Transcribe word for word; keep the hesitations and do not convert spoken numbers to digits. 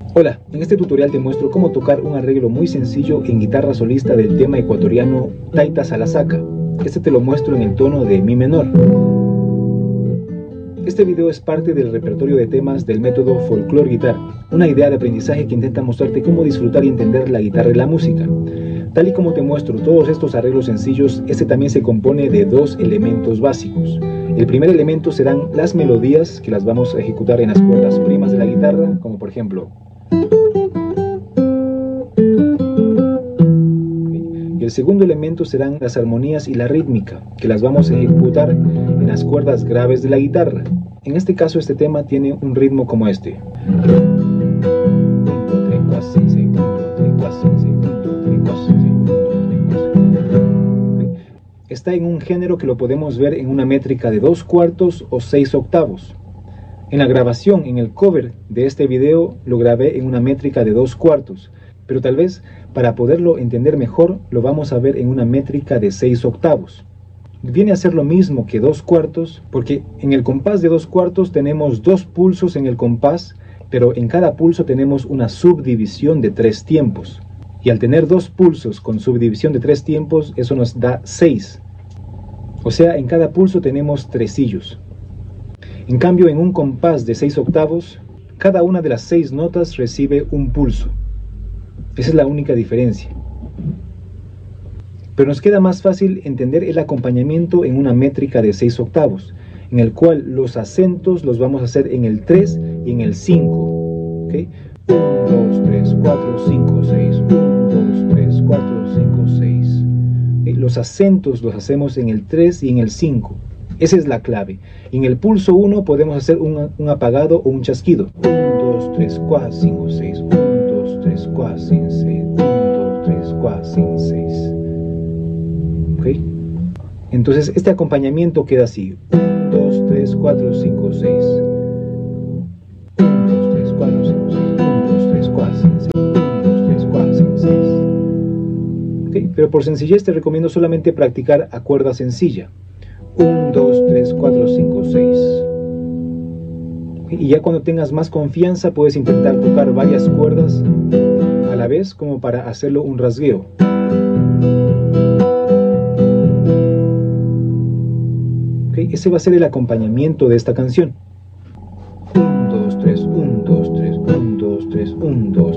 Hola, en este tutorial te muestro cómo tocar un arreglo muy sencillo en guitarra solista del tema ecuatoriano Taita Salasaca. Este te lo muestro en el tono de Mi menor. Este video es parte del repertorio de temas del método Folklore Guitar, una idea de aprendizaje que intenta mostrarte cómo disfrutar y entender la guitarra y la música. Tal y como te muestro todos estos arreglos sencillos, este también se compone de dos elementos básicos. El primer elemento serán las melodías, que las vamos a ejecutar en las cuerdas primas de la guitarra, como por ejemplo. Y el segundo elemento serán las armonías y la rítmica, que las vamos a ejecutar en las cuerdas graves de la guitarra. En este caso, este tema tiene un ritmo como este. Está en un género que lo podemos ver en una métrica de dos cuartos o seis octavos. En la grabación, en el cover de este video, lo grabé en una métrica de dos cuartos, pero tal vez para poderlo entender mejor, lo vamos a ver en una métrica de seis octavos. Viene a ser lo mismo que dos cuartos, porque en el compás de dos cuartos tenemos dos pulsos en el compás, pero en cada pulso tenemos una subdivisión de tres tiempos. Y al tener dos pulsos con subdivisión de tres tiempos, eso nos da seis. O sea, en cada pulso tenemos tresillos. En cambio, en un compás de seis octavos, cada una de las seis notas recibe un pulso. Esa es la única diferencia. Pero nos queda más fácil entender el acompañamiento en una métrica de seis octavos, en el cual los acentos los vamos a hacer en el tres y en el cinco. ¿Okay? uno, dos, tres, cuatro, cinco, seis. uno, dos, tres, cuatro, cinco, seis. ¿Okay? Los acentos los hacemos en el tres y en el cinco. Esa es la clave. En el pulso uno podemos hacer un, un apagado o un chasquido. uno, dos, tres, cuatro, cinco, seis. uno, dos, tres, cuatro, cinco, seis. uno, dos, tres, cuatro, cinco, seis. ¿Ok? Entonces este acompañamiento queda así. uno, dos, tres, cuatro, cinco, seis. uno, dos, tres, cuatro, cinco, seis. uno, dos, tres, cuatro, cinco, seis. uno, dos, tres, cuatro, cinco, seis. ¿Ok? Pero por sencillez te recomiendo solamente practicar a cuerda sencilla. uno, dos, tres, cuatro, cinco, seis. Y ya cuando tengas más confianza puedes intentar tocar varias cuerdas a la vez como para hacerlo un rasgueo. ¿Okay? Ese va a ser el acompañamiento de esta canción. uno, dos, tres, uno, dos, tres, uno, dos, tres, uno, dos,